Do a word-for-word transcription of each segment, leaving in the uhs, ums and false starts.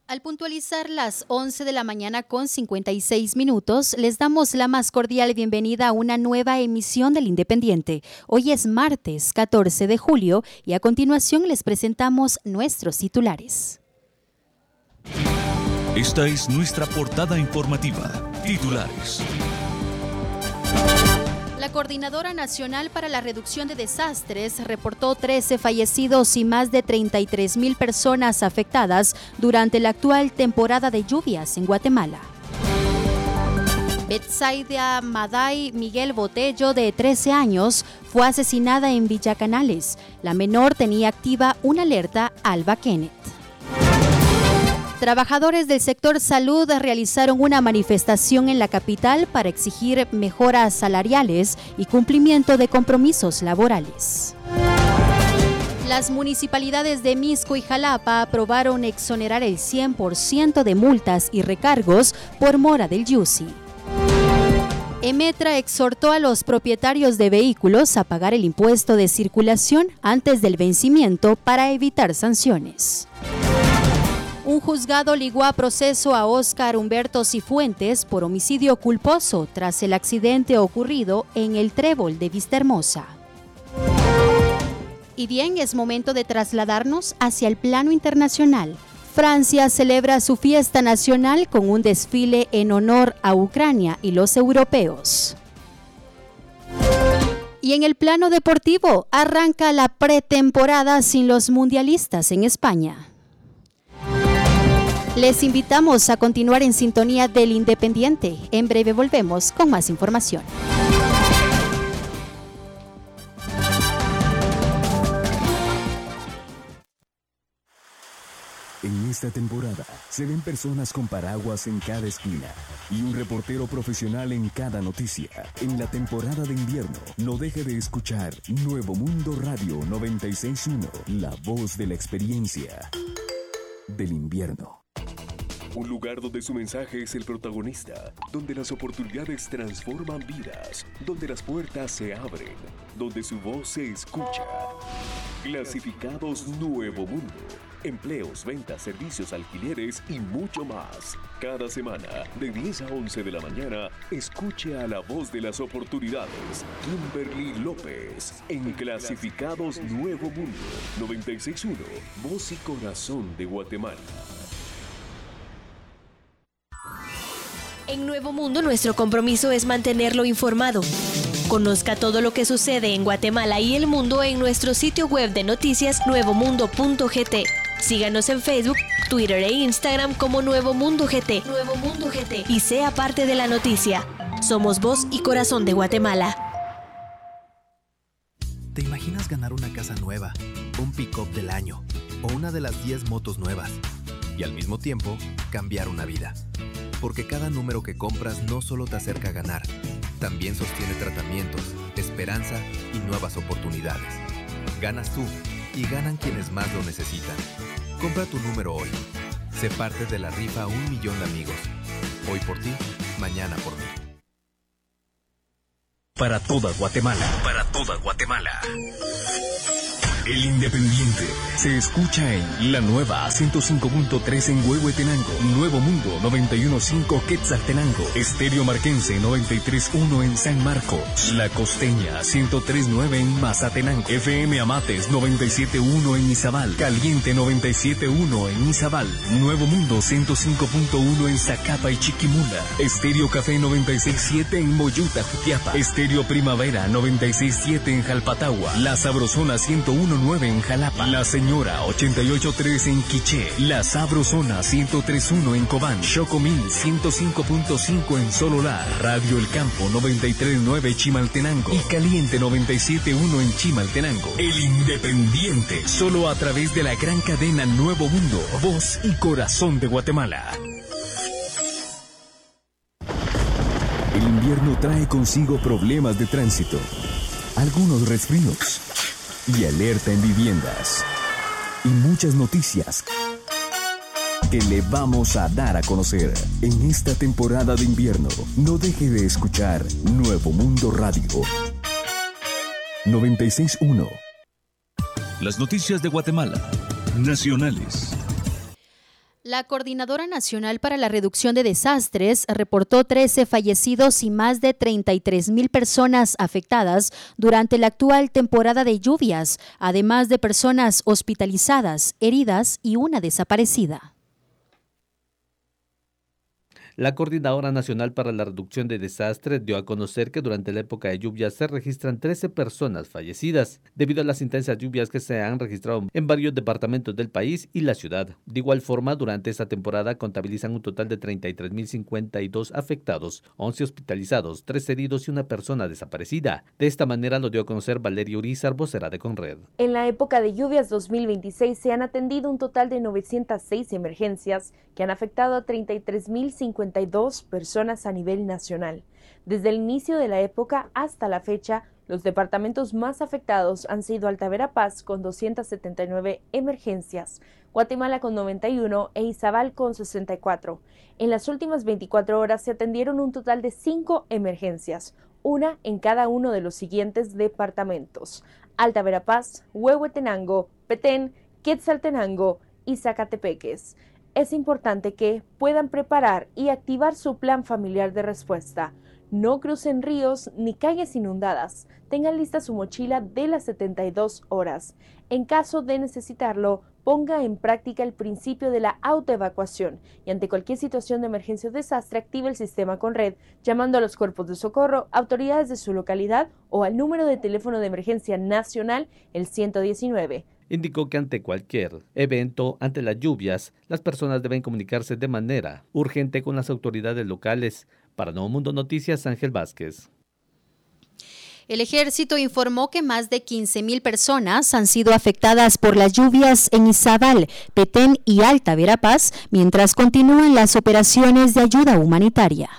Al puntualizar las once de la mañana con cincuenta y seis minutos, les damos la más cordial bienvenida a una nueva emisión del Independiente. Hoy es martes catorce de julio y a continuación les presentamos nuestros titulares. Esta es nuestra portada informativa. Titulares. La Coordinadora Nacional para la Reducción de Desastres reportó trece fallecidos y más de treinta y tres mil personas afectadas durante la actual temporada de lluvias en Guatemala. Betsaida Maday Miguel Botello, de trece años, fue asesinada en Villacanales. La menor tenía activa una alerta Alba Kenneth. Trabajadores del sector salud realizaron una manifestación en la capital para exigir mejoras salariales y cumplimiento de compromisos laborales. Las municipalidades de Misco y Jalapa aprobaron exonerar el cien por ciento de multas y recargos por mora del Yusi. Emetra exhortó a los propietarios de vehículos a pagar el impuesto de circulación antes del vencimiento para evitar sanciones. Un juzgado ligó a proceso a Óscar Humberto Cifuentes por homicidio culposo tras el accidente ocurrido en el Trébol de Vistahermosa. Y bien, es momento de trasladarnos hacia el plano internacional. Francia celebra su fiesta nacional con un desfile en honor a Ucrania y los europeos. Y en el plano deportivo, arranca la pretemporada sin los mundialistas en España. Les invitamos a continuar en sintonía del Independiente. En breve volvemos con más información. En esta temporada se ven personas con paraguas en cada esquina y un reportero profesional en cada noticia. En la temporada de invierno, no deje de escuchar Nuevo Mundo Radio noventa y seis punto uno, la voz de la experiencia del invierno. Un lugar donde su mensaje es el protagonista, donde las oportunidades transforman vidas, donde las puertas se abren, donde su voz se escucha. Clasificados Nuevo Mundo. Empleos, ventas, servicios, alquileres y mucho más. Cada semana, de diez a once de la mañana, escuche a la voz de las oportunidades, Kimberly López, en Clasificados Nuevo Mundo, noventa y seis punto uno, voz y corazón de Guatemala. En Nuevo Mundo, nuestro compromiso es mantenerlo informado. Conozca todo lo que sucede en Guatemala y el mundo en nuestro sitio web de noticias nuevo mundo punto g t. Síganos en Facebook, Twitter e Instagram como Nuevo Mundo G T. Nuevo Mundo G T. Y sea parte de la noticia. Somos voz y corazón de Guatemala. ¿Te imaginas ganar una casa nueva, un pick-up del año o una de las diez motos nuevas? Y al mismo tiempo, cambiar una vida. Porque cada número que compras no solo te acerca a ganar, también sostiene tratamientos, esperanza y nuevas oportunidades. Ganas tú y ganan quienes más lo necesitan. Compra tu número hoy. Sé parte de la rifa a un millón de amigos. Hoy por ti, mañana por mí. Para toda Guatemala. Para toda Guatemala. El Independiente se escucha en la nueva ciento cinco punto tres en Huehuetenango, Nuevo Mundo noventa y uno punto cinco Quetzaltenango, Estéreo Marquense noventa y tres punto uno en San Marcos, La Costeña ciento tres punto nueve en Mazatenango, F M Amates noventa y siete punto uno en Izabal, Caliente noventa y siete punto uno en Izabal, Nuevo Mundo ciento cinco punto uno en Zacapa y Chiquimula, Estéreo Café noventa y seis punto siete en Moyuta, Jutiapa, Estéreo Primavera noventa y seis punto siete en Jalpatagua, La Sabrosona ciento uno punto nueve en Jalapa, La Señora ochenta y ocho punto tres en Quiché, La Sabrosona ciento tres punto uno en Cobán, Chocomil ciento cinco punto cinco en Sololá, Radio El Campo noventa y tres punto nueve Chimaltenango y Caliente noventa y siete punto uno en Chimaltenango. El Independiente, solo a través de la gran cadena Nuevo Mundo, voz y corazón de Guatemala. El invierno trae consigo problemas de tránsito, algunos resfríos y alerta en viviendas. Y muchas noticias que le vamos a dar a conocer en esta temporada de invierno. No deje de escuchar Nuevo Mundo Radio noventa y seis punto uno. Las noticias de Guatemala, nacionales. La Coordinadora Nacional para la Reducción de Desastres reportó trece fallecidos y más de treinta y tres mil personas afectadas durante la actual temporada de lluvias, además de personas hospitalizadas, heridas y una desaparecida. La Coordinadora Nacional para la Reducción de Desastres dio a conocer que durante la época de lluvias se registran trece personas fallecidas debido a las intensas lluvias que se han registrado en varios departamentos del país y la ciudad. De igual forma, durante esta temporada contabilizan un total de treinta y tres mil cincuenta y dos afectados, once hospitalizados, tres heridos y una persona desaparecida. De esta manera lo dio a conocer Valeria Urizar, vocera de Conred. En la época de lluvias dos mil veintiséis se han atendido un total de novecientas seis emergencias que han afectado a treinta y tres mil cincuenta y dos personas a nivel nacional. Desde el inicio de la época hasta la fecha, los departamentos más afectados han sido Alta Verapaz con doscientas setenta y nueve emergencias, Guatemala con noventa y uno e Izabal con sesenta y cuatro. En las últimas veinticuatro horas se atendieron un total de cinco emergencias, una en cada uno de los siguientes departamentos: Alta Verapaz, Huehuetenango, Petén, Quetzaltenango y Zacatepeques. Es importante que puedan preparar y activar su plan familiar de respuesta. No crucen ríos ni calles inundadas. Tengan lista su mochila de las setenta y dos horas. En caso de necesitarlo, ponga en práctica el principio de la autoevacuación y ante cualquier situación de emergencia o desastre active el sistema Conred llamando a los cuerpos de socorro, autoridades de su localidad o al número de teléfono de emergencia nacional, el ciento diecinueve. Indicó que ante cualquier evento, ante las lluvias, las personas deben comunicarse de manera urgente con las autoridades locales. Para Nuevo Mundo Noticias, Ángel Vázquez. El ejército informó que más de quince mil personas han sido afectadas por las lluvias en Izabal, Petén y Alta Verapaz, mientras continúan las operaciones de ayuda humanitaria.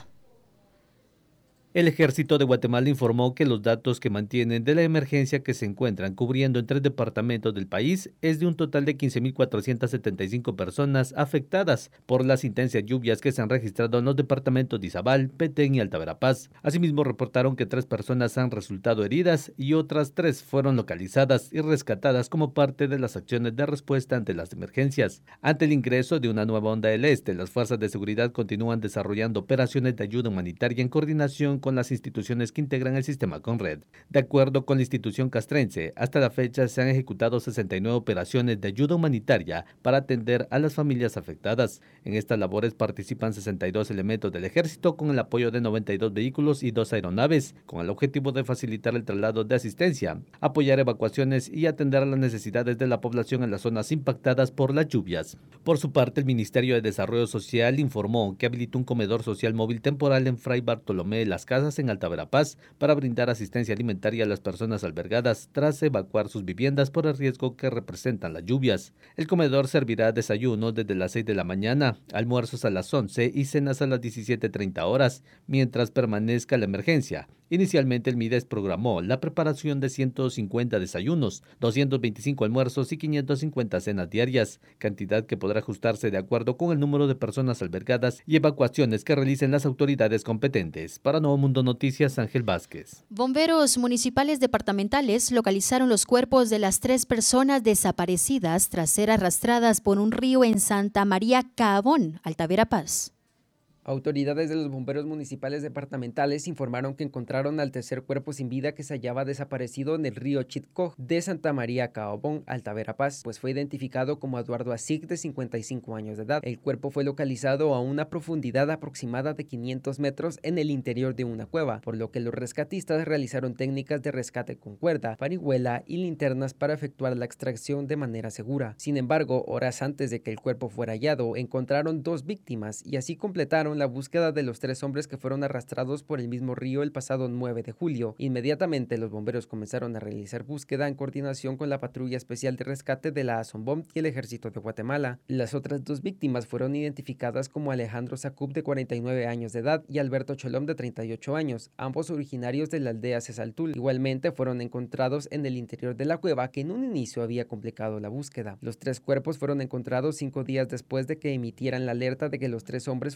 El Ejército de Guatemala informó que los datos que mantienen de la emergencia que se encuentran cubriendo en tres departamentos del país es de un total de quince mil cuatrocientas setenta y cinco personas afectadas por las intensas lluvias que se han registrado en los departamentos de Izabal, Petén y Alta Verapaz. Asimismo, reportaron que tres personas han resultado heridas y otras tres fueron localizadas y rescatadas como parte de las acciones de respuesta ante las emergencias. Ante el ingreso de una nueva onda del este, las fuerzas de seguridad continúan desarrollando operaciones de ayuda humanitaria en coordinación con las instituciones que integran el sistema Conred. De acuerdo con la institución castrense, hasta la fecha se han ejecutado sesenta y nueve operaciones de ayuda humanitaria para atender a las familias afectadas. En estas labores participan sesenta y dos elementos del ejército con el apoyo de noventa y dos vehículos y dos aeronaves, con el objetivo de facilitar el traslado de asistencia, apoyar evacuaciones y atender a las necesidades de la población en las zonas impactadas por las lluvias. Por su parte, el Ministerio de Desarrollo Social informó que habilitó un comedor social móvil temporal en Fray Bartolomé de las Casas en Alta Verapaz para brindar asistencia alimentaria a las personas albergadas tras evacuar sus viviendas por el riesgo que representan las lluvias. El comedor servirá desayuno desde las seis de la mañana, almuerzos a las once y cenas a las diecisiete treinta horas, mientras permanezca la emergencia. Inicialmente el MIDES programó la preparación de ciento cincuenta desayunos, doscientos veinticinco almuerzos y quinientas cincuenta cenas diarias, cantidad que podrá ajustarse de acuerdo con el número de personas albergadas y evacuaciones que realicen las autoridades competentes. Para Nuevo Mundo Noticias, Ángel Vázquez. Bomberos municipales departamentales localizaron los cuerpos de las tres personas desaparecidas tras ser arrastradas por un río en Santa María Caabón, Alta Verapaz. Autoridades de los bomberos municipales departamentales informaron que encontraron al tercer cuerpo sin vida que se hallaba desaparecido en el río Chitcoj de Santa María Caabón, Alta Verapaz, pues fue identificado como Eduardo Asig, de cincuenta y cinco años de edad. El cuerpo fue localizado a una profundidad aproximada de quinientos metros en el interior de una cueva, por lo que los rescatistas realizaron técnicas de rescate con cuerda, parihuela y linternas para efectuar la extracción de manera segura. Sin embargo, horas antes de que el cuerpo fuera hallado, encontraron dos víctimas y así completaron la búsqueda de los tres hombres que fueron arrastrados por el mismo río el pasado nueve de julio. Inmediatamente los bomberos comenzaron a realizar búsqueda en coordinación con la Patrulla Especial de Rescate de la Azombom y el Ejército de Guatemala. Las otras dos víctimas fueron identificadas como Alejandro Sacub, de cuarenta y nueve años de edad, y Alberto Cholom, de treinta y ocho años, ambos originarios de la aldea Cesaltul. Igualmente fueron encontrados en el interior de la cueva que en un inicio había complicado la búsqueda. Los tres cuerpos fueron encontrados cinco días después de que emitieran la alerta de que los tres hombres fueron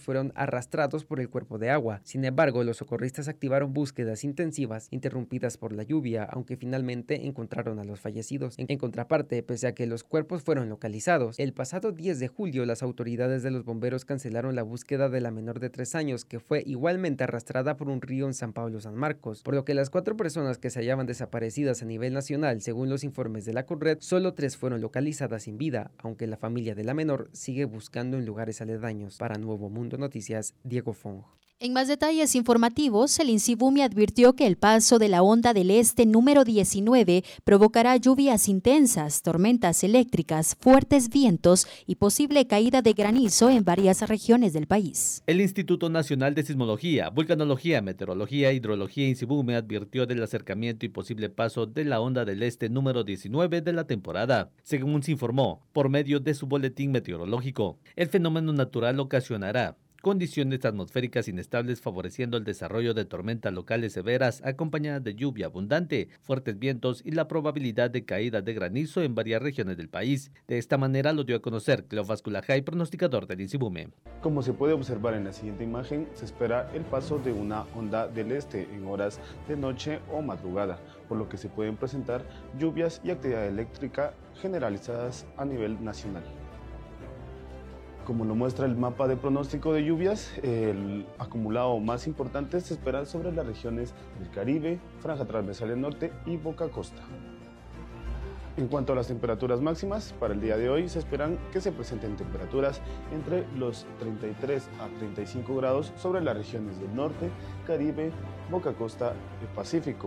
arrastrados por el cuerpo de agua. Sin embargo, los socorristas activaron búsquedas intensivas interrumpidas por la lluvia, aunque finalmente encontraron a los fallecidos. En contraparte, pese a que los cuerpos fueron localizados, el pasado diez de julio las autoridades de los bomberos cancelaron la búsqueda de la menor de tres años, que fue igualmente arrastrada por un río en San Pablo San Marcos, por lo que las cuatro personas que se hallaban desaparecidas a nivel nacional, según los informes de la CONRED, solo tres fueron localizadas sin vida, aunque la familia de la menor sigue buscando en lugares aledaños. Para Nuevo Mundo Noticias, Diego Fong. En más detalles informativos, el INSIBUME advirtió que el paso de la onda del este número diecinueve provocará lluvias intensas, tormentas eléctricas, fuertes vientos y posible caída de granizo en varias regiones del país. El Instituto Nacional de Sismología, Vulcanología, Meteorología e Hidrología INSIBUME advirtió del acercamiento y posible paso de la onda del este número diecinueve de la temporada. Según se informó por medio de su boletín meteorológico, el fenómeno natural ocasionará condiciones atmosféricas inestables favoreciendo el desarrollo de tormentas locales severas acompañadas de lluvia abundante, fuertes vientos y la probabilidad de caída de granizo en varias regiones del país. De esta manera lo dio a conocer Cleofás Culajay, pronosticador del INSIBUME. Como se puede observar en la siguiente imagen, se espera el paso de una onda del este en horas de noche o madrugada, por lo que se pueden presentar lluvias y actividad eléctrica generalizadas a nivel nacional. Como lo muestra el mapa de pronóstico de lluvias, el acumulado más importante se espera sobre las regiones del Caribe, Franja Transversal del Norte y Boca Costa. En cuanto a las temperaturas máximas, para el día de hoy se esperan que se presenten temperaturas entre los treinta y tres a treinta y cinco grados sobre las regiones del Norte, Caribe, Boca Costa y Pacífico.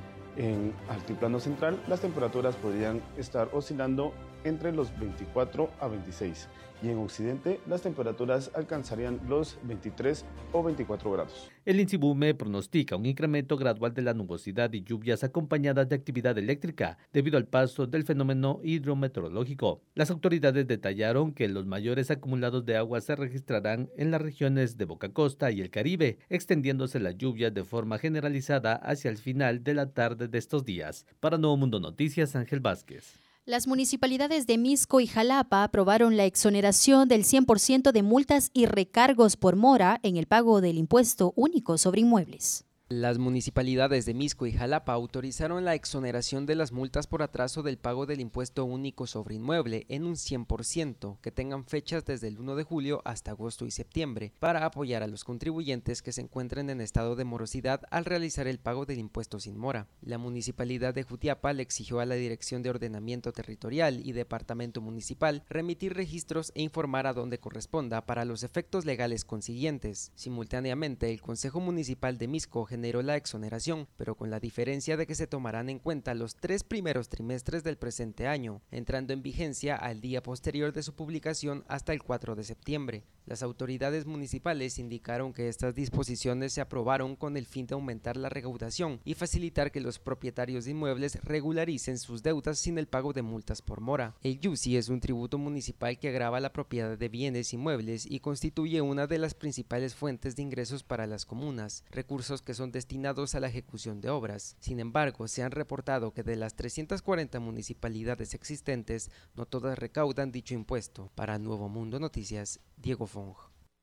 En altiplano central, las temperaturas podrían estar oscilando entre los veinticuatro a veintiséis y en occidente las temperaturas alcanzarían los veintitrés o veinticuatro grados. El INSIBUME pronostica un incremento gradual de la nubosidad y lluvias acompañadas de actividad eléctrica debido al paso del fenómeno hidrometeorológico. Las autoridades detallaron que los mayores acumulados de agua se registrarán en las regiones de Boca Costa y el Caribe, extendiéndose las lluvias de forma generalizada hacia el final de la tarde de estos días. Para Nuevo Mundo Noticias, Ángel Vázquez. Las municipalidades de Misco y Jalapa aprobaron la exoneración del cien por ciento de multas y recargos por mora en el pago del impuesto único sobre inmuebles. Las municipalidades de Misco y Jalapa autorizaron la exoneración de las multas por atraso del pago del impuesto único sobre inmueble en un cien por ciento que tengan fechas desde el uno de julio hasta agosto y septiembre para apoyar a los contribuyentes que se encuentren en estado de morosidad al realizar el pago del impuesto sin mora. La municipalidad de Jutiapa le exigió a la Dirección de Ordenamiento Territorial y Departamento Municipal remitir registros e informar a donde corresponda para los efectos legales consiguientes. Simultáneamente, el Consejo Municipal de Misco generó la exoneración, pero con la diferencia de que se tomarán en cuenta los tres primeros trimestres del presente año, entrando en vigencia al día posterior de su publicación hasta el cuatro de septiembre. Las autoridades municipales indicaron que estas disposiciones se aprobaron con el fin de aumentar la recaudación y facilitar que los propietarios de inmuebles regularicen sus deudas sin el pago de multas por mora. El YUSI es un tributo municipal que agrava la propiedad de bienes inmuebles y constituye una de las principales fuentes de ingresos para las comunas, recursos que son destinados a la ejecución de obras. Sin embargo, se han reportado que de las trescientas cuarenta municipalidades existentes, no todas recaudan dicho impuesto. Para Nuevo Mundo Noticias, Diego Fong.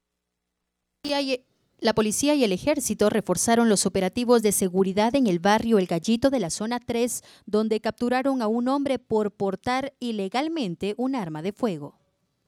La policía y el ejército reforzaron los operativos de seguridad en el barrio El Gallito de la zona tres, donde capturaron a un hombre por portar ilegalmente un arma de fuego.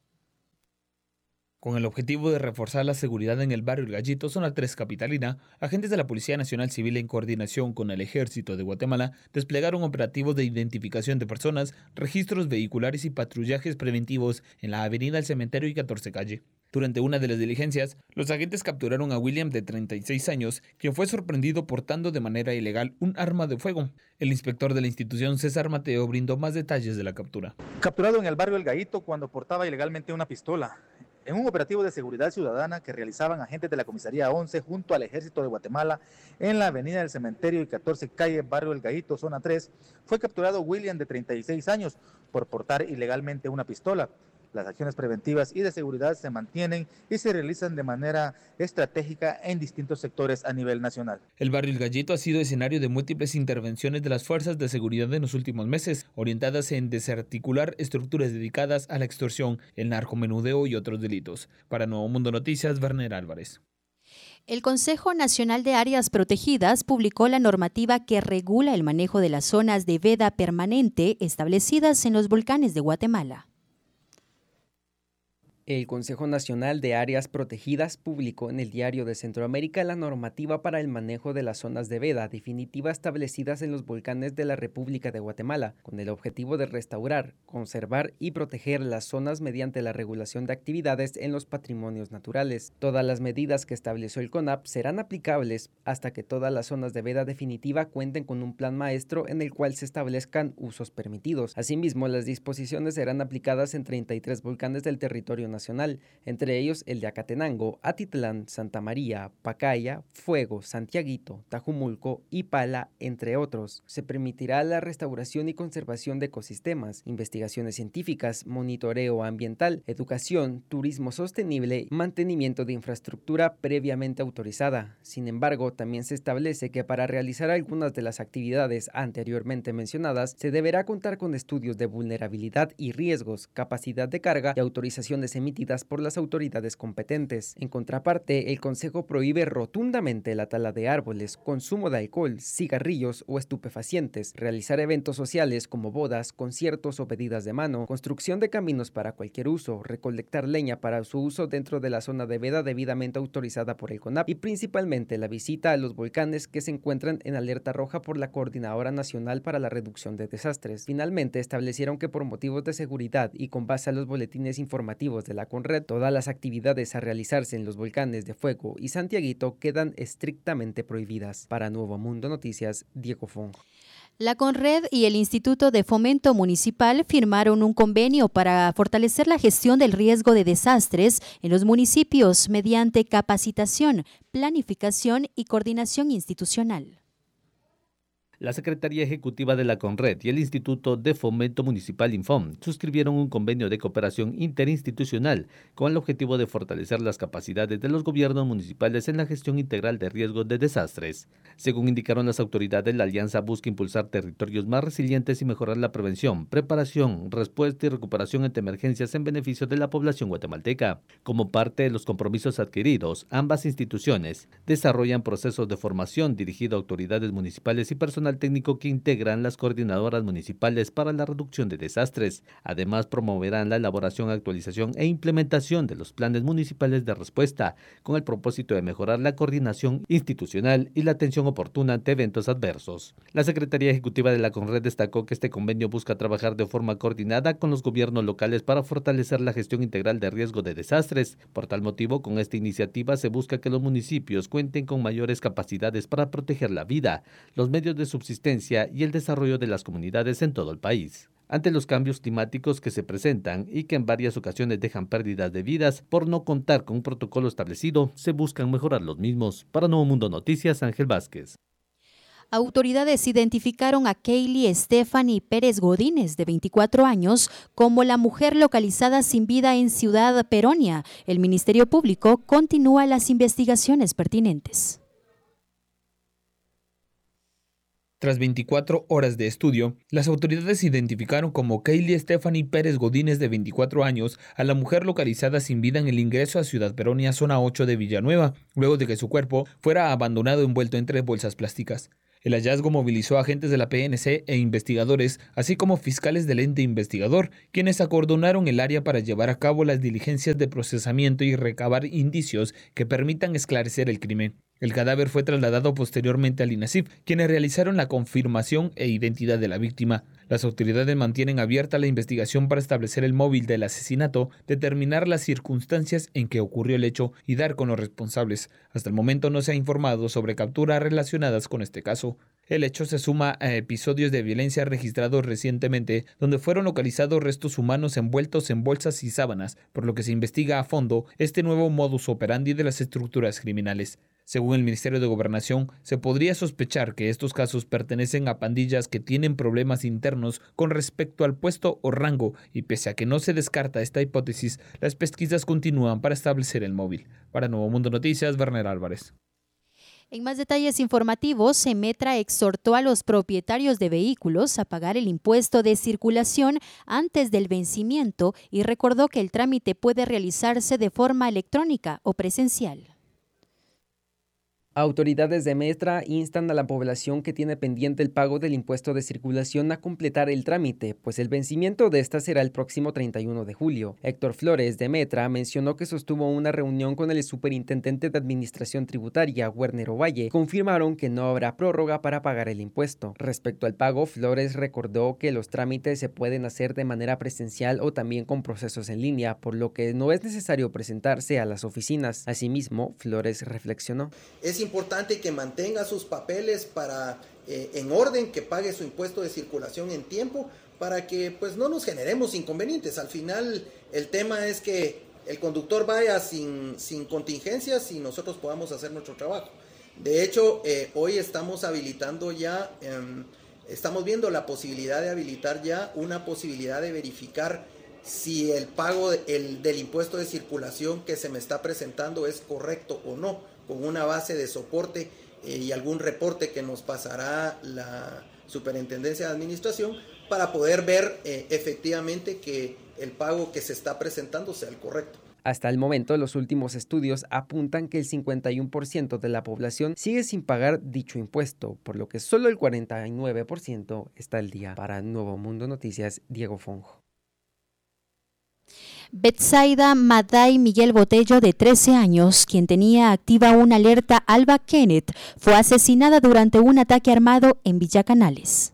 Con el objetivo de reforzar la seguridad en el barrio El Gallito, zona tres capitalina, agentes de la Policía Nacional Civil en coordinación con el Ejército de Guatemala desplegaron operativos de identificación de personas, registros vehiculares y patrullajes preventivos en la avenida El Cementerio y catorce calle. Durante una de las diligencias, los agentes capturaron a William de treinta y seis años, quien fue sorprendido portando de manera ilegal un arma de fuego. El inspector de la institución, César Mateo, brindó más detalles de la captura. Capturado en el barrio El Gallito cuando portaba ilegalmente una pistola. En un operativo de seguridad ciudadana que realizaban agentes de la Comisaría once junto al Ejército de Guatemala en la avenida del Cementerio y catorce calle, barrio El Gallito, zona tres, fue capturado William de treinta y seis años por portar ilegalmente una pistola. Las acciones preventivas y de seguridad se mantienen y se realizan de manera estratégica en distintos sectores a nivel nacional. El barrio El Gallito ha sido escenario de múltiples intervenciones de las fuerzas de seguridad en los últimos meses, orientadas en desarticular estructuras dedicadas a la extorsión, el narcomenudeo y otros delitos. Para Nuevo Mundo Noticias, Werner Álvarez. El Consejo Nacional de Áreas Protegidas publicó la normativa que regula el manejo de las zonas de veda permanente establecidas en los volcanes de Guatemala. El Consejo Nacional de Áreas Protegidas publicó en el Diario de Centroamérica la normativa para el manejo de las zonas de veda definitiva establecidas en los volcanes de la República de Guatemala, con el objetivo de restaurar, conservar y proteger las zonas mediante la regulación de actividades en los patrimonios naturales. Todas las medidas que estableció el CONAP serán aplicables hasta que todas las zonas de veda definitiva cuenten con un plan maestro en el cual se establezcan usos permitidos. Asimismo, las disposiciones serán aplicadas en treinta y tres volcanes del territorio nacional. Nacional, entre ellos el de Acatenango, Atitlán, Santa María, Pacaya, Fuego, Santiaguito, Tajumulco y Pala, entre otros. Se permitirá la restauración y conservación de ecosistemas, investigaciones científicas, monitoreo ambiental, educación, turismo sostenible, mantenimiento de infraestructura previamente autorizada. Sin embargo, también se establece que para realizar algunas de las actividades anteriormente mencionadas, se deberá contar con estudios de vulnerabilidad y riesgos, capacidad de carga y autorizaciones emitidas por las autoridades competentes. En contraparte, el Consejo prohíbe rotundamente la tala de árboles, consumo de alcohol, cigarrillos o estupefacientes, realizar eventos sociales como bodas, conciertos o pedidas de mano, construcción de caminos para cualquier uso, recolectar leña para su uso dentro de la zona de veda debidamente autorizada por el CONAP y principalmente la visita a los volcanes que se encuentran en alerta roja por la Coordinadora Nacional para la Reducción de Desastres. Finalmente, establecieron que por motivos de seguridad y con base a los boletines informativos de la CONRED, todas las actividades a realizarse en los volcanes de Fuego y Santiaguito quedan estrictamente prohibidas. Para Nuevo Mundo Noticias, Diego Fong. La CONRED y el Instituto de Fomento Municipal firmaron un convenio para fortalecer la gestión del riesgo de desastres en los municipios mediante capacitación, planificación y coordinación institucional. La Secretaría Ejecutiva de la CONRED y el Instituto de Fomento Municipal Infom suscribieron un convenio de cooperación interinstitucional con el objetivo de fortalecer las capacidades de los gobiernos municipales en la gestión integral de riesgos de desastres. Según indicaron las autoridades, la alianza busca impulsar territorios más resilientes y mejorar la prevención, preparación, respuesta y recuperación ante emergencias en beneficio de la población guatemalteca. Como parte de los compromisos adquiridos, ambas instituciones desarrollan procesos de formación dirigido a autoridades municipales y personal técnico que integran las coordinadoras municipales para la reducción de desastres. Además, promoverán la elaboración, actualización e implementación de los planes municipales de respuesta, con el propósito de mejorar la coordinación institucional y la atención oportuna ante eventos adversos. La Secretaría Ejecutiva de la CONRED destacó que este convenio busca trabajar de forma coordinada con los gobiernos locales para fortalecer la gestión integral de riesgo de desastres. Por tal motivo, con esta iniciativa se busca que los municipios cuenten con mayores capacidades para proteger la vida, los medios de subsistencia y el desarrollo de las comunidades en todo el país. Ante los cambios climáticos que se presentan y que en varias ocasiones dejan pérdidas de vidas por no contar con un protocolo establecido, se buscan mejorar los mismos. Para Nuevo Mundo Noticias, Ángel Vázquez. Autoridades identificaron a Kaylee Stephanie Pérez Godínez, de veinticuatro años, como la mujer localizada sin vida en Ciudad Peronia. El Ministerio Público continúa las investigaciones pertinentes. Tras veinticuatro horas de estudio, las autoridades identificaron como Kaylee Stephanie Pérez Godínez, de veinticuatro años, a la mujer localizada sin vida en el ingreso a Ciudad Peronia, zona ocho de Villanueva, luego de que su cuerpo fuera abandonado envuelto en tres bolsas plásticas. El hallazgo movilizó a agentes de la P N C e investigadores, así como fiscales del ente investigador, quienes acordonaron el área para llevar a cabo las diligencias de procesamiento y recabar indicios que permitan esclarecer el crimen. El cadáver fue trasladado posteriormente al INASIF, quienes realizaron la confirmación e identidad de la víctima. Las autoridades mantienen abierta la investigación para establecer el móvil del asesinato, determinar las circunstancias en que ocurrió el hecho y dar con los responsables. Hasta el momento no se ha informado sobre capturas relacionadas con este caso. El hecho se suma a episodios de violencia registrados recientemente, donde fueron localizados restos humanos envueltos en bolsas y sábanas, por lo que se investiga a fondo este nuevo modus operandi de las estructuras criminales. Según el Ministerio de Gobernación, se podría sospechar que estos casos pertenecen a pandillas que tienen problemas internos con respecto al puesto o rango, y pese a que no se descarta esta hipótesis, las pesquisas continúan para establecer el móvil. Para Nuevo Mundo Noticias, Werner Álvarez. En más detalles informativos, Semetra exhortó a los propietarios de vehículos a pagar el impuesto de circulación antes del vencimiento y recordó que el trámite puede realizarse de forma electrónica o presencial. Autoridades de Semetra instan a la población que tiene pendiente el pago del impuesto de circulación a completar el trámite, pues el vencimiento de esta será el próximo treinta y uno de julio. Héctor Flores, de Semetra, mencionó que sostuvo una reunión con el superintendente de Administración Tributaria, Werner Ovalle. Confirmaron que no habrá prórroga para pagar el impuesto. Respecto al pago, Flores recordó que los trámites se pueden hacer de manera presencial o también con procesos en línea, por lo que no es necesario presentarse a las oficinas. Asimismo, Flores reflexionó. Es importante que mantenga sus papeles para eh, en orden, que pague su impuesto de circulación en tiempo, para que pues no nos generemos inconvenientes. Al final el tema es que el conductor vaya sin, sin contingencias y nosotros podamos hacer nuestro trabajo. De hecho, eh, hoy estamos habilitando ya, eh, estamos viendo la posibilidad de habilitar ya una posibilidad de verificar si el pago de, el, del impuesto de circulación que se me está presentando es correcto o no, con una base de soporte eh, y algún reporte que nos pasará la Superintendencia de Administración para poder ver eh, efectivamente que el pago que se está presentando sea el correcto. Hasta el momento, los últimos estudios apuntan que el cincuenta y uno por ciento de la población sigue sin pagar dicho impuesto, por lo que solo el cuarenta y nueve por ciento está al día. Para Nuevo Mundo Noticias, Diego Fonjo. Betsaida Maday Miguel Botello, de trece años, quien tenía activa una alerta Alba Kenneth, fue asesinada durante un ataque armado en Villa Canales.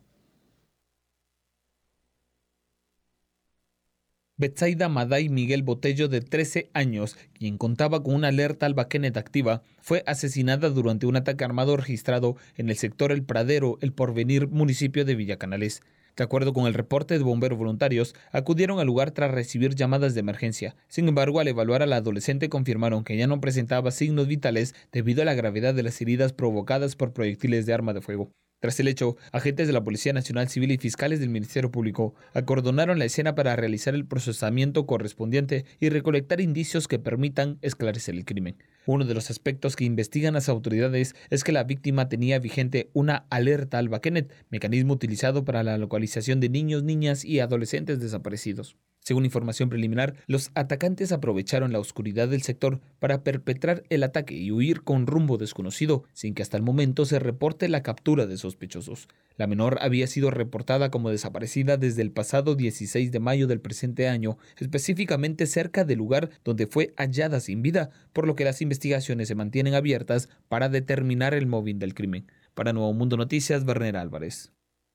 Betsaida Maday Miguel Botello, de trece años, quien contaba con una alerta Alba Kenneth activa, fue asesinada durante un ataque armado registrado en el sector El Pradero, El Porvenir, municipio de Villa Canales. De acuerdo con el reporte de bomberos voluntarios, acudieron al lugar tras recibir llamadas de emergencia. Sin embargo, al evaluar a la adolescente confirmaron que ya no presentaba signos vitales debido a la gravedad de las heridas provocadas por proyectiles de arma de fuego. Tras el hecho, agentes de la Policía Nacional Civil y fiscales del Ministerio Público acordonaron la escena para realizar el procesamiento correspondiente y recolectar indicios que permitan esclarecer el crimen. Uno de los aspectos que investigan las autoridades es que la víctima tenía vigente una alerta Alba Kenneth, mecanismo utilizado para la localización de niños, niñas y adolescentes desaparecidos. Según información preliminar, los atacantes aprovecharon la oscuridad del sector para perpetrar el ataque y huir con rumbo desconocido, sin que hasta el momento se reporte la captura de sospechosos. La menor había sido reportada como desaparecida desde el pasado dieciséis de mayo del presente año, específicamente cerca del lugar donde fue hallada sin vida, por lo que las investigaciones se mantienen abiertas para determinar el móvil del crimen. Para Nuevo Mundo Noticias, Werner Álvarez.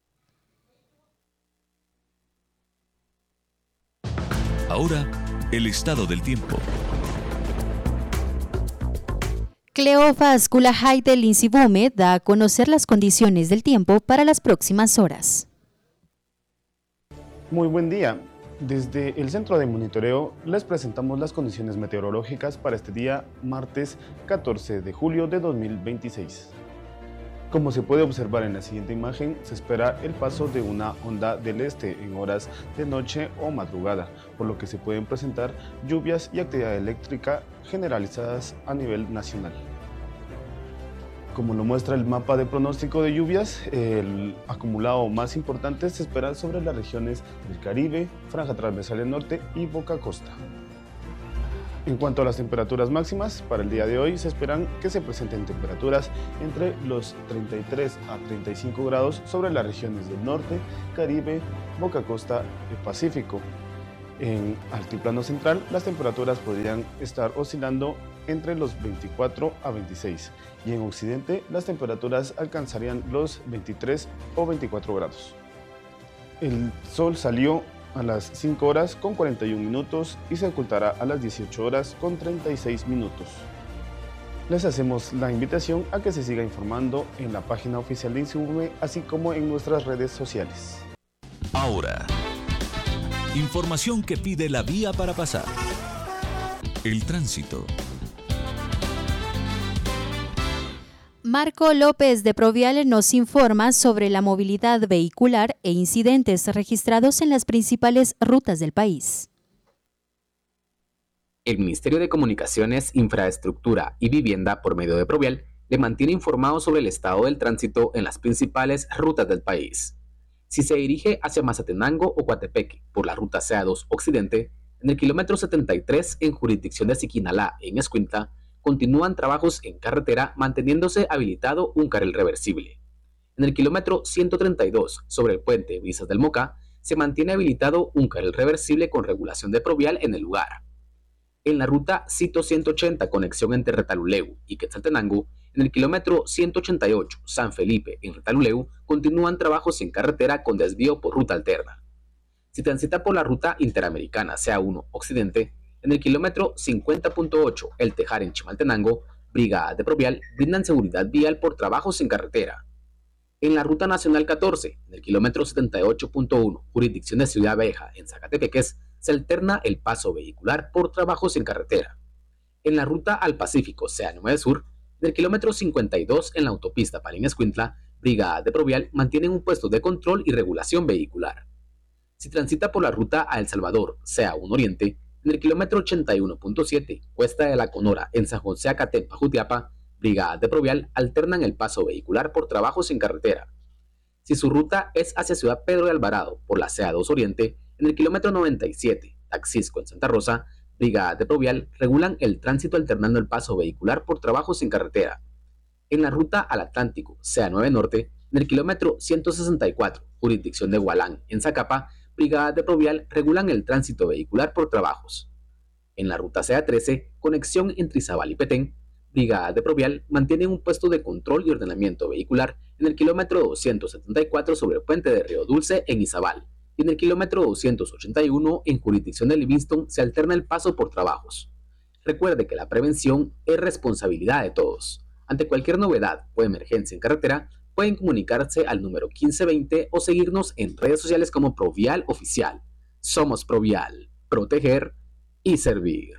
Ahora, el estado del tiempo. Cleofas Kulahai del INSIBUME da a conocer las condiciones del tiempo para las próximas horas. Muy buen día. Desde el Centro de Monitoreo les presentamos las condiciones meteorológicas para este día, martes catorce de julio de dos mil veintiséis. Como se puede observar en la siguiente imagen, se espera el paso de una onda del este en horas de noche o madrugada, por lo que se pueden presentar lluvias y actividad eléctrica generalizadas a nivel nacional. Como lo muestra el mapa de pronóstico de lluvias, el acumulado más importante se espera sobre las regiones del Caribe, Franja Transversal del Norte y Boca Costa. En cuanto a las temperaturas máximas, para el día de hoy se esperan que se presenten temperaturas entre los treinta y tres a treinta y cinco grados sobre las regiones del norte, Caribe, Boca Costa y Pacífico. En altiplano central, las temperaturas podrían estar oscilando entre los veinticuatro a veintiséis y en occidente las temperaturas alcanzarían los veintitrés o veinticuatro grados. El sol salió a las cinco horas con cuarenta y un minutos y se ocultará a las dieciocho horas con treinta y seis minutos. Les hacemos la invitación a que se siga informando en la página oficial de INSIBUME, así como en nuestras redes sociales. Ahora, información que pide la vía para pasar. El tránsito. Marco López de Provial nos informa sobre la movilidad vehicular e incidentes registrados en las principales rutas del país. El Ministerio de Comunicaciones, Infraestructura y Vivienda, por medio de Provial, le mantiene informado sobre el estado del tránsito en las principales rutas del país. Si se dirige hacia Mazatenango o Coatepeque por la ruta C A dos Occidente, en el kilómetro setenta y tres en jurisdicción de Siquinalá, en Escuintla, continúan trabajos en carretera manteniéndose habilitado un carril reversible. En el kilómetro ciento treinta y dos, sobre el puente Brisas del Moca, se mantiene habilitado un carril reversible con regulación de Provial en el lugar. En la ruta Cito ciento ochenta, conexión entre Retaluleu y Quetzaltenango, en el kilómetro ciento ochenta y ocho, San Felipe, en Retaluleu, continúan trabajos en carretera con desvío por ruta alterna. Si transita por la ruta interamericana C A uno Occidente, en el kilómetro cincuenta punto ocho, El Tejar en Chimaltenango, brigadas de Provial brindan seguridad vial por trabajos en carretera. En la ruta nacional catorce, en el kilómetro setenta y ocho punto uno, jurisdicción de Ciudad Vieja en Zacatepeques, se alterna el paso vehicular por trabajos en carretera. En la ruta al Pacífico C A nueve Sur, en el kilómetro cincuenta y dos en la autopista Palín-Escuintla, brigadas de Provial mantienen un puesto de control y regulación vehicular. Si transita por la ruta a El Salvador C A uno Oriente, en el kilómetro ochenta y uno punto siete, Cuesta de la Conora, en San José Acatempa, Jutiapa, brigadas de Provial alternan el paso vehicular por trabajos en carretera. Si su ruta es hacia Ciudad Pedro de Alvarado por la C A dos Oriente, en el kilómetro noventa y siete, Taxisco en Santa Rosa, brigadas de Provial regulan el tránsito alternando el paso vehicular por trabajos en carretera. En la ruta al Atlántico C A nueve Norte, en el kilómetro ciento sesenta y cuatro, jurisdicción de Hualán, en Zacapa, brigadas de Provial regulan el tránsito vehicular por trabajos. En la ruta C A trece, conexión entre Izabal y Petén, brigadas de Provial mantienen un puesto de control y ordenamiento vehicular en el kilómetro doscientos setenta y cuatro sobre el puente de Río Dulce en Izabal, y en el kilómetro doscientos ochenta y uno en jurisdicción de Livingston se alterna el paso por trabajos. Recuerde que la prevención es responsabilidad de todos. Ante cualquier novedad o emergencia en carretera, pueden comunicarse al número quince veinte o seguirnos en redes sociales como Provial Oficial. Somos Provial, proteger y servir.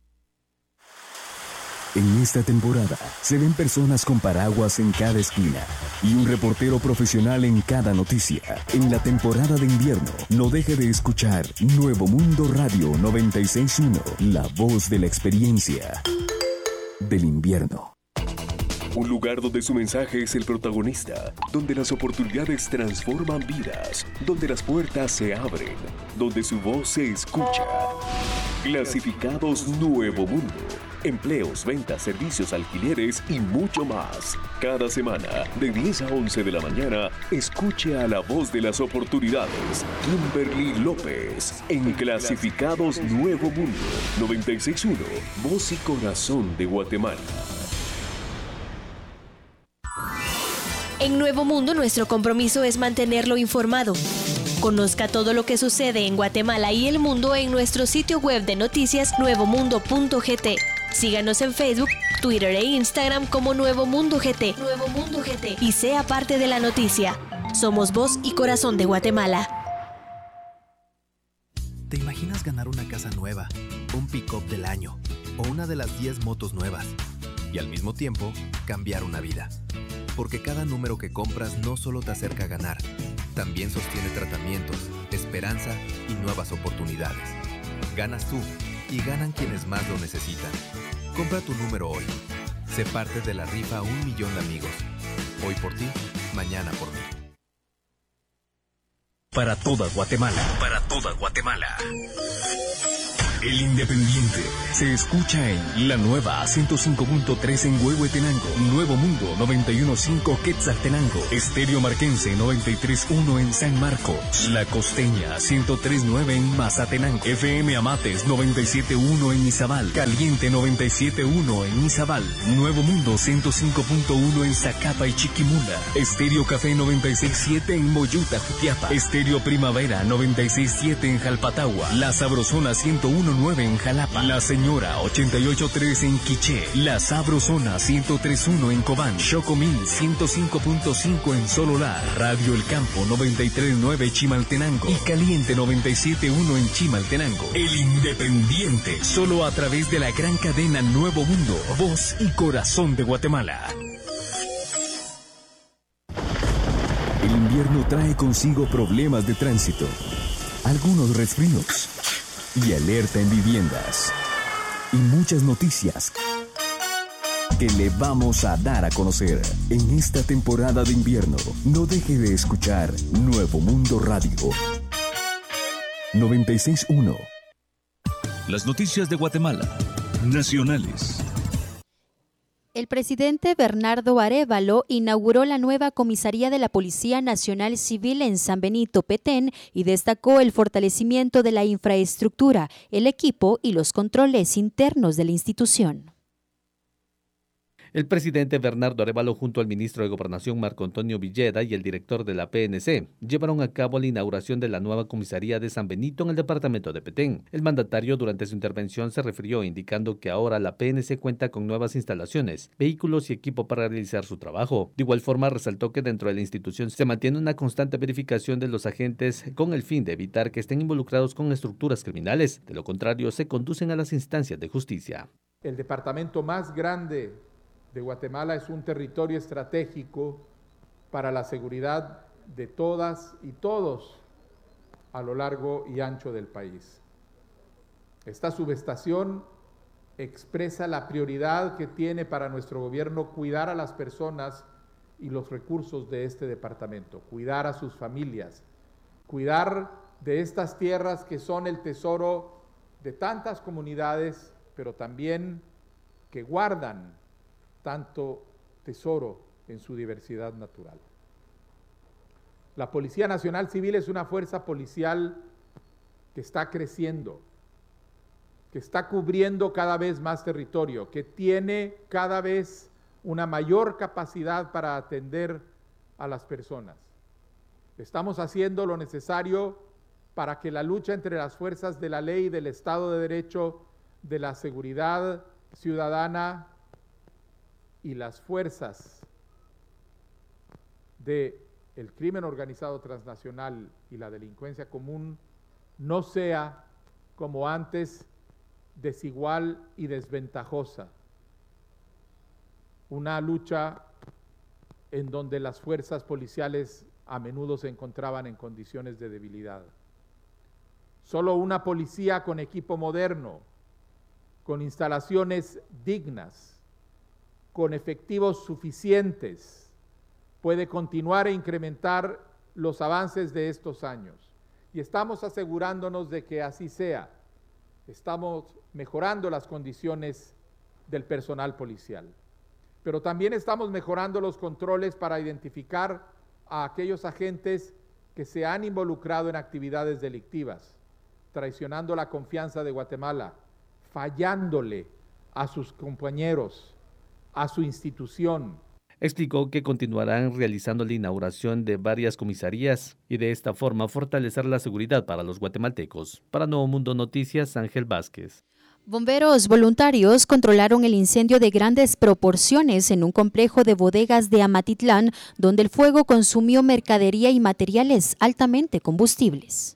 En esta temporada se ven personas con paraguas en cada esquina y un reportero profesional en cada noticia. En la temporada de invierno, no deje de escuchar Nuevo Mundo Radio noventa y seis punto uno, la voz de la experiencia del invierno. Un lugar donde su mensaje es el protagonista, donde las oportunidades transforman vidas, donde las puertas se abren, donde su voz se escucha. Clasificados Nuevo Mundo. Empleos, ventas, servicios, alquileres y mucho más. Cada semana, de diez a once de la mañana, escuche a la voz de las oportunidades, Kimberly López, en Clasificados Nuevo Mundo, noventa y seis punto uno, voz y corazón de Guatemala. En Nuevo Mundo, nuestro compromiso es mantenerlo informado. Conozca todo lo que sucede en Guatemala y el mundo en nuestro sitio web de noticias nuevo mundo punto g t. Síganos en Facebook, Twitter e Instagram como Nuevo Mundo G T. Nuevo Mundo G T. Y sea parte de la noticia. Somos voz y corazón de Guatemala. ¿Te imaginas ganar una casa nueva, un pick-up del año o una de las diez motos nuevas? Y al mismo tiempo, cambiar una vida. Porque cada número que compras no solo te acerca a ganar, también sostiene tratamientos, esperanza y nuevas oportunidades. Ganas tú y ganan quienes más lo necesitan. Compra tu número hoy. Sé parte de la rifa Un Millón de Amigos. Hoy por ti, mañana por mí. Para toda Guatemala. Para toda Guatemala. El Independiente se escucha en la nueva ciento cinco punto tres en Huehuetenango, Nuevo Mundo noventa y uno punto cinco Quetzaltenango, Estéreo Marquense noventa y tres punto uno en San Marcos, La Costeña ciento tres punto nueve en Mazatenango, F M Amates noventa y siete punto uno en Izabal, Caliente noventa y siete punto uno en Izabal, Nuevo Mundo ciento cinco punto uno en Zacapa y Chiquimula, Estéreo Café noventa y seis punto siete en Moyuta, Jutiapa, Estéreo Primavera noventa y seis punto siete en Jalpatagua, La Sabrosona ciento uno punto nueve en Jalapa, La Señora ochenta y ocho punto tres en Quiché, La Sabrosona ciento tres punto uno en Cobán, Chocomil ciento cinco punto cinco en Sololá, Radio El Campo noventa y tres punto nueve Chimaltenango y Caliente noventa y siete punto uno en Chimaltenango. El Independiente, solo a través de la gran cadena Nuevo Mundo, voz y corazón de Guatemala. invierno trae consigo problemas de tránsito, algunos resfríos y alerta en viviendas. Y muchas noticias que le vamos a dar a conocer en esta temporada de invierno. No deje de escuchar Nuevo Mundo Radio noventa y seis punto uno. Las noticias de Guatemala, nacionales. El presidente Bernardo Arévalo inauguró la nueva comisaría de la Policía Nacional Civil en San Benito, Petén, y destacó el fortalecimiento de la infraestructura, el equipo y los controles internos de la institución. El presidente Bernardo Arévalo junto al ministro de Gobernación Marco Antonio Villeda y el director de la P N C llevaron a cabo la inauguración de la nueva comisaría de San Benito en el departamento de Petén. El mandatario durante su intervención se refirió indicando que ahora la P N C cuenta con nuevas instalaciones, vehículos y equipo para realizar su trabajo. De igual forma resaltó que dentro de la institución se mantiene una constante verificación de los agentes con el fin de evitar que estén involucrados con estructuras criminales. De lo contrario, se conducen a las instancias de justicia. El departamento más grande de Guatemala es un territorio estratégico para la seguridad de todas y todos a lo largo y ancho del país. Esta subestación expresa la prioridad que tiene para nuestro gobierno cuidar a las personas y los recursos de este departamento, cuidar a sus familias, cuidar de estas tierras que son el tesoro de tantas comunidades, pero también que guardan tanto tesoro en su diversidad natural. La Policía Nacional Civil es una fuerza policial que está creciendo, que está cubriendo cada vez más territorio, que tiene cada vez una mayor capacidad para atender a las personas. Estamos haciendo lo necesario para que la lucha entre las fuerzas de la ley, del Estado de Derecho, de la seguridad ciudadana y las fuerzas del crimen organizado transnacional y la delincuencia común no sea, como antes, desigual y desventajosa. Una lucha en donde las fuerzas policiales a menudo se encontraban en condiciones de debilidad. Solo una policía con equipo moderno, con instalaciones dignas, con efectivos suficientes, puede continuar e incrementar los avances de estos años. Y estamos asegurándonos de que así sea. Estamos mejorando las condiciones del personal policial. Pero también estamos mejorando los controles para identificar a aquellos agentes que se han involucrado en actividades delictivas, traicionando la confianza de Guatemala, fallándole a sus compañeros, a su institución. Explicó que continuarán realizando la inauguración de varias comisarías y de esta forma fortalecer la seguridad para los guatemaltecos. Para Nuevo Mundo Noticias, Ángel Vázquez. Bomberos voluntarios controlaron el incendio de grandes proporciones en un complejo de bodegas de Amatitlán, donde el fuego consumió mercadería y materiales altamente combustibles.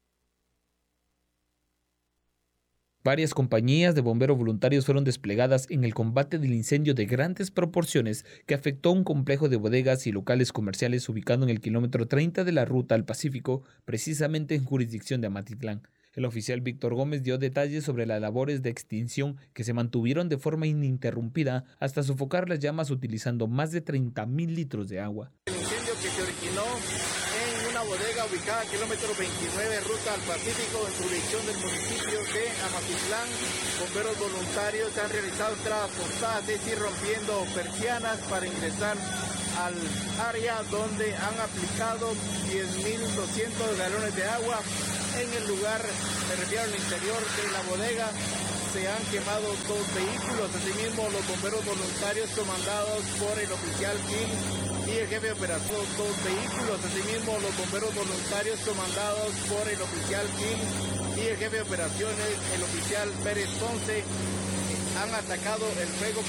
Varias compañías de bomberos voluntarios fueron desplegadas en el combate del incendio de grandes proporciones que afectó un complejo de bodegas y locales comerciales ubicado en el kilómetro treinta de la ruta al Pacífico, precisamente en jurisdicción de Amatitlán. El oficial Víctor Gómez dio detalles sobre las labores de extinción que se mantuvieron de forma ininterrumpida hasta sofocar las llamas utilizando más de treinta mil litros de agua. El incendio que se originó en una bodega ubicada a kilómetro veintinueve, ruta al Pacífico, en jurisdicción del municipio de Amatitlán. Bomberos voluntarios han realizado entradas forzadas, es decir, rompiendo persianas para ingresar al área donde han aplicado diez mil doscientos galones de agua. En el lugar, me refiero al interior de la bodega, se han quemado dos vehículos. Asimismo, los bomberos voluntarios comandados por el oficial King y el jefe de operación, dos vehículos. Asimismo, los bomberos voluntarios comandados por el oficial King y el jefe de operaciones, el oficial Pérez Ponce, han atacado el fuego.